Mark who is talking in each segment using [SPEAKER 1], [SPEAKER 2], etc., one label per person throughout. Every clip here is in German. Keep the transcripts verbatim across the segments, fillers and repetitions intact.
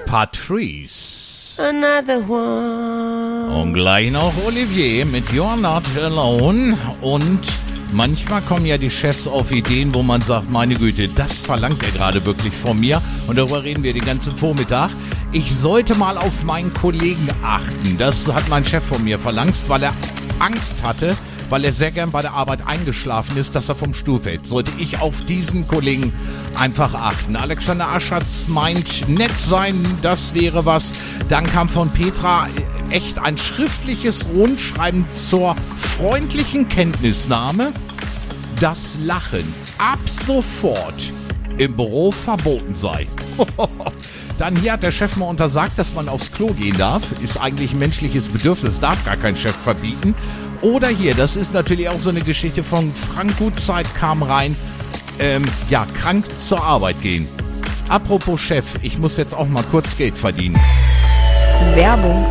[SPEAKER 1] Patrice.
[SPEAKER 2] Another one.
[SPEAKER 1] Und gleich noch Olivier mit You're Not Alone. Und manchmal kommen ja die Chefs auf Ideen, wo man sagt, meine Güte, das verlangt er gerade wirklich von mir. Und darüber reden wir den ganzen Vormittag. Ich sollte mal auf meinen Kollegen achten. Das hat mein Chef von mir verlangt, weil er Angst hatte, weil er sehr gern bei der Arbeit eingeschlafen ist, dass er vom Stuhl fällt. Sollte ich auf diesen Kollegen einfach achten. Alexander Aschatz meint, nett sein, das wäre was. Dann kam von Petra echt ein schriftliches Rundschreiben zur freundlichen Kenntnisnahme, dass Lachen ab sofort im Büro verboten sei. Dann hier hat der Chef mal untersagt, dass man aufs Klo gehen darf. Ist eigentlich ein menschliches Bedürfnis, darf gar kein Chef verbieten. Oder hier, das ist natürlich auch so eine Geschichte von Frank Gutzeit kam rein. Ähm, ja, krank zur Arbeit gehen. Apropos Chef, ich muss jetzt auch mal kurz Geld verdienen.
[SPEAKER 3] Werbung.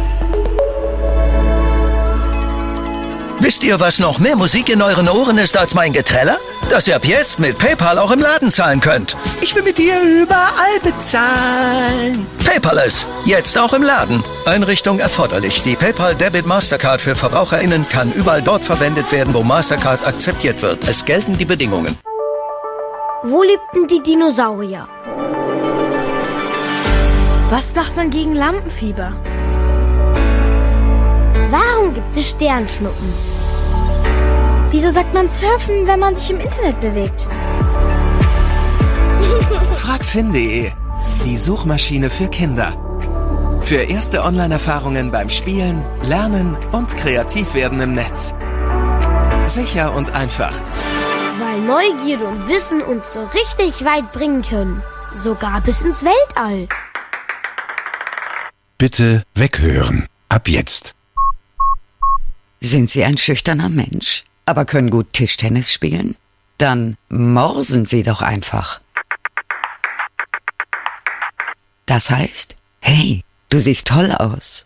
[SPEAKER 4] Wisst ihr, was noch mehr Musik in euren Ohren ist als mein Geträller? Dass ihr ab jetzt mit PayPal auch im Laden zahlen könnt.
[SPEAKER 2] Ich will mit dir überall bezahlen.
[SPEAKER 4] Paperless, jetzt auch im Laden. Einrichtung erforderlich. Die PayPal Debit Mastercard für VerbraucherInnen kann überall dort verwendet werden, wo Mastercard akzeptiert wird. Es gelten die Bedingungen.
[SPEAKER 5] Wo lebten die Dinosaurier?
[SPEAKER 3] Was macht man gegen Lampenfieber?
[SPEAKER 5] Warum gibt es Sternschnuppen?
[SPEAKER 3] Wieso sagt man surfen, wenn man sich im Internet bewegt?
[SPEAKER 6] Fragfin punkt de, die Suchmaschine für Kinder. Für erste Online-Erfahrungen beim Spielen, Lernen und kreativ werden im Netz. Sicher und einfach.
[SPEAKER 5] Weil Neugierde und Wissen uns so richtig weit bringen können. Sogar bis ins Weltall.
[SPEAKER 7] Bitte weghören. Ab jetzt.
[SPEAKER 8] Sind Sie ein schüchterner Mensch, aber können gut Tischtennis spielen? Dann morsen Sie doch einfach. Das heißt, hey, du siehst toll aus.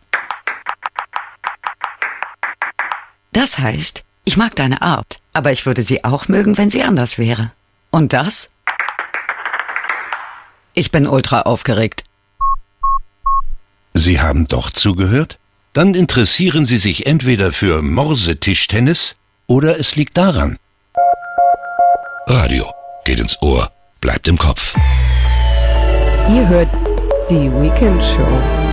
[SPEAKER 8] Das heißt, ich mag deine Art, aber ich würde sie auch mögen, wenn sie anders wäre. Und das? Ich bin ultra aufgeregt.
[SPEAKER 7] Sie haben doch zugehört? Dann interessieren Sie sich entweder für Morsetischtennis oder es liegt daran. Radio geht ins Ohr, bleibt im Kopf.
[SPEAKER 9] Ihr hört die Weekend Show.